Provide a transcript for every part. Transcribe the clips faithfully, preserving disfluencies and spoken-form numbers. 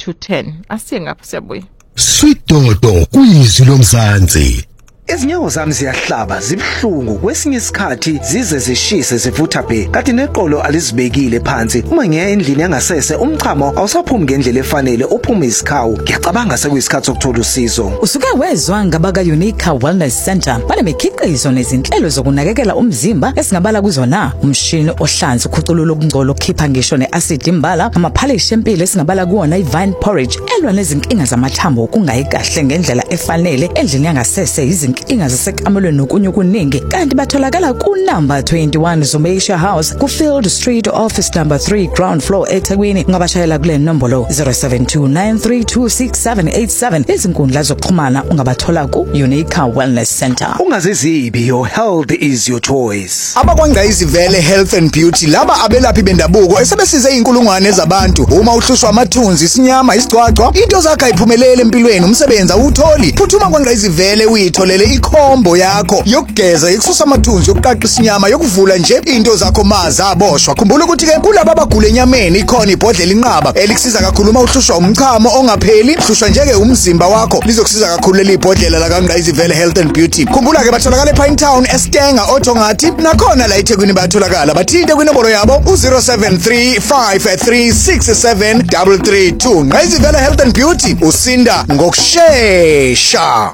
to ten. Asiye ngapha siyabuya. Sweet Dodo kuyizwi lomzansi. Izinyawo zami ziyahlaba zibhlungu kwesinye isikhathi zize zishise zivutha bhe kanti neqolo alizibekile phansi uma ngiya endlini yangasese umchamo awusaphumi ngendlela efanele uphuma isikhawu ngiyacabanga sekuyisikhathi sokuthola usizo. Usuke wezwa ngabaka Unique Wellness Center banemikhiqizo nezinhlelo zokunakekela umzimba esingabala kuzona umshini ohlanza ukhuculula ukungcola okhipha ngisho neacid imbala amaphalishi empilo esingabala kuona iVine Porridge elwa nezinkinga zamathambo ukungayi kahle ngendlela efanele endlini yangasese izinkinga zasekamelweni nokunye okuningi kanti batholakala ku number twenty-one Zumeisha House ku Field Street office number three ground floor eThekwini ngabashayela kule nombolo zero seven two nine three two six seven eight seven izinkundla zokuxhumana ungabathola ku Unique Wellness Center. Ungazizibi, your health is your choice. Abakwangqayizivele Health and Beauty laba abelaphi bendabuko esebesize inkulungwane zabantu uma uhlushwa amathunzi isinyama isigcwagcwa into zakhe ayiphumelele empilweni umsebenzi awutholi phuthuma kwangqayizivele uyitholele ikhombo yakho yokugeza ikususa amathunzi yokuqaqisa inyama yokuvula nje into zakho maza aboshwa khumbula ukuthi ke kulabo abagula enyameni ikhona ibhodlela inqaba elikusiza kakhulu uma uhlushwa umchamo ongapheli hlushwa njeke umzimba wakho lizokusiza kakhulu leli ibhodlela la kaNgqayizivele Health and Beauty khumbula ke batholakala ePine Town eStenga oThongathi nakhona la eThekwini bayatholakala bathinte kwinombolo yabo u zero seven three five three six seven three three two Ngqayizivele Health and Beauty usinda ngokusheshsha.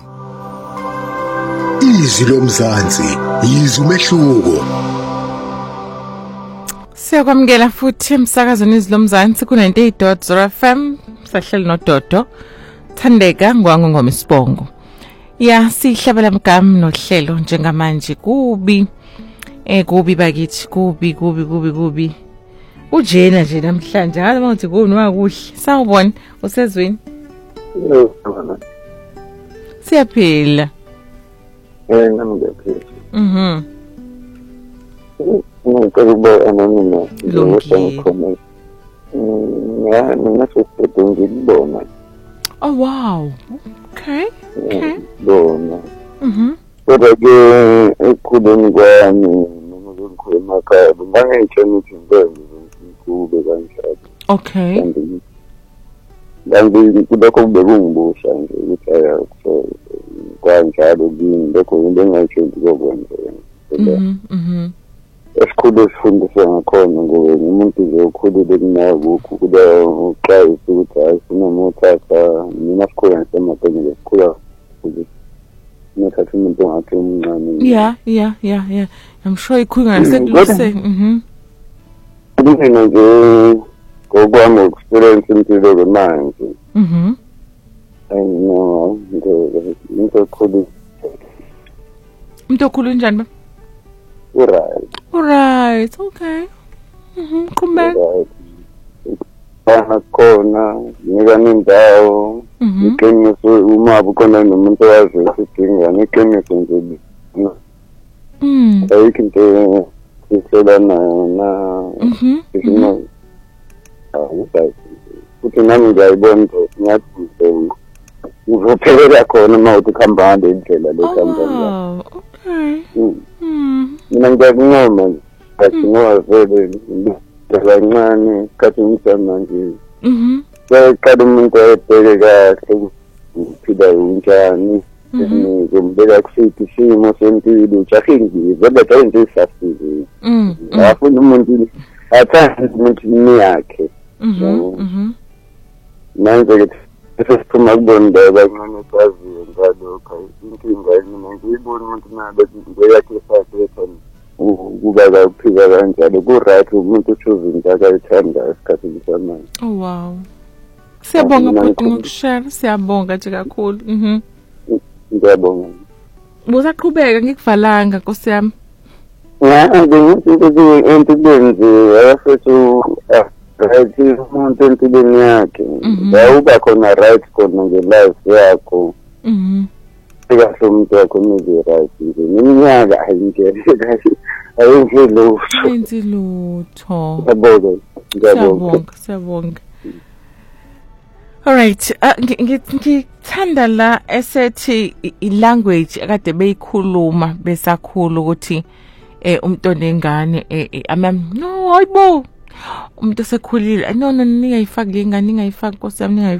Izwi lomzansi yizwi umehluko. Siyakwamukela futhi emsakazweni izwi lomzansi ku ninety-eight point zero F M sahleli noDodo Thandeka ngwangu ngomisibongo. Ya sihlabela mgama nohlelo njengamanje kubi eh kubi bakithi kubi kubi kubi kubi ujena nje namhlanje hayi mawuthi kuni wakuhle sawubona usezweni siyaphila eh ngiyaphila mhm ngicela ukuba anonima Lungile. ya mina sesiphethe ngibona. Oh wow, okay okay Bona mhm kodwa ke ekhuleni kwami noma ngikhuluma ekhaya bangangitshela ukuthi ngibenze ngikube kanjalo. okay Kanti kulokho kube kungibusha nje ukuthi aya kanjalo kimi lokho into engayitshela ukwenza. mhm mhm Esikhulu sifundiswa ngakhona ngoba umuntu nje ukhulile kunako kuba uqala ukuthi ayifuna umthatha mina sikhona ngisemakhaya ngesikhula ukuthi nothatha umuntu ngathi umncane. yeah yeah yeah yeah I'm sure ikhuluma ngasekulise mhm Mina nje ngokwami experience impilo kwamanje mhm ayino into khulu umuntu okhulu njani ba right. alright okay mhm kumbe Bana khona nika nindawo mhm iqiniso uma bukhona nomuntu owazi isidinga iqiniso nje mhm ayikho into iselana na mhm isimo awusayi futhi nami ngiyayibona ngathi ngizophelela khona uma uthi khamba indlela lekhamba oh okay mhm mina ngiyakuncoma but ngowavele kancane kathi ngisamanje mhm seqala umuntu ayebheke kahle ukuphila unjani ngombeka kusithi isimo sempilo ujahingi vele ke nje isafile mhm afuna umuntu athanda umuntu yakhe mhm mhm manje ke sesiphuma kubona ndaba kancane kwaziyo ngalokho inkinga mina ngiyibona umuntu nabe ngiyakhe sakhe ethana ukuba ukuphila kanjalo ku right umuntu uchoose into akayithanda esikhathini samanje. oh wow siyabonga futhi ngokushare siyabonga nje kakhulu mhm Ngiyabonga. Busaqhubeka ngikuvalanga Nkosi yami. Ya ngithi ukuthi empilweni ayafethu right umuntu empilweni yakhe. Bayuba khona right khona nge-life yakho. Mhm. Kahle umuntu wakho nje right nje. Iminyaka ayingene kahle. Ayingelo. Yenzi lutho. Ngiyabonga. Siyabonga, siyabonga. All right, ngithanda la esethi ilanguage akade beyikhuluma besakhulu ukuthi eh umuntu onengane eh amam no hayibo umuntu osekhulile no no ningayifaki le ngane ningayifaki Nkosi yami